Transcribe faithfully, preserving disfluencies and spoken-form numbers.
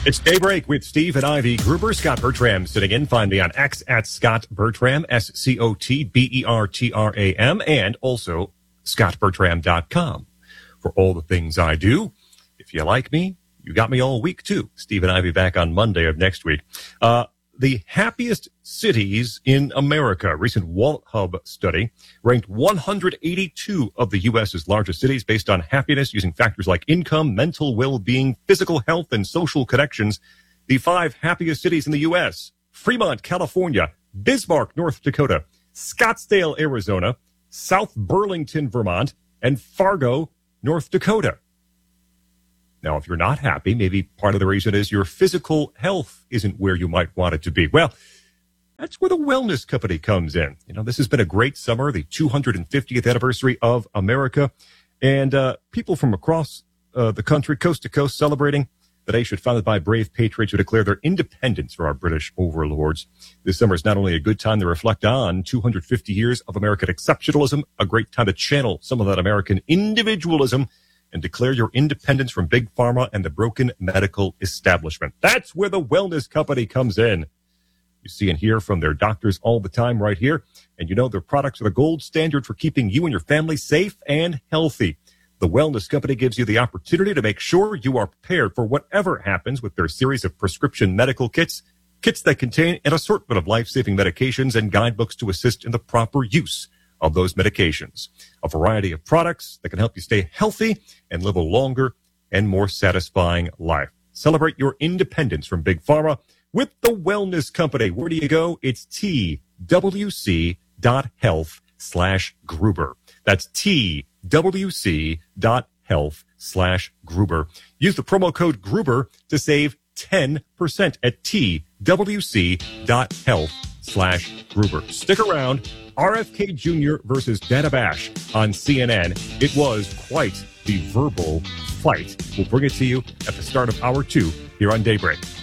It's Daybreak with Steve and Ivy Gruber. Scott Bertram sitting in. Find me on X at Scott Bertram, S C O T B E R T R A M, and also scott bertram dot com for all the things I do. If you like me, you got me all week, too. Steve and Ivy back on Monday of next week. Uh, the happiest cities in America. Recent Wallet Hub study ranked one hundred eighty-two of the U S's largest cities based on happiness using factors like income, mental well-being, physical health, and social connections. The five happiest cities in the U S: Fremont, California; Bismarck, North Dakota; Scottsdale, Arizona; South Burlington, Vermont; and Fargo, North Dakota. Now, if you're not happy, maybe part of the reason is your physical health isn't where you might want it to be. Well, that's where the Wellness Company comes in. You know, this has been a great summer, the two hundred fiftieth anniversary of America, and uh, people from across uh, the country, coast to coast, celebrating the nation founded by brave patriots who declare their independence from our British overlords. This summer is not only a good time to reflect on two hundred fifty years of American exceptionalism, a great time to channel some of that American individualism and declare your independence from Big Pharma and the broken medical establishment. That's where the Wellness Company comes in. You see and hear from their doctors all the time right here. And you know their products are the gold standard for keeping you and your family safe and healthy. The Wellness Company gives you the opportunity to make sure you are prepared for whatever happens with their series of prescription medical kits, kits that contain an assortment of life-saving medications and guidebooks to assist in the proper use of those medications. A variety of products that can help you stay healthy and live a longer and more satisfying life. Celebrate your independence from Big Pharma with the Wellness Company. Where do you go? It's twc.health slash Gruber. That's twc.health slash Gruber. Use the promo code Gruber to save ten percent at twc.health slash Gruber. Stick around. R F K Junior versus Dana Bash on C N N. It was quite the verbal fight. We'll bring it to you at the start of hour two here on Daybreak.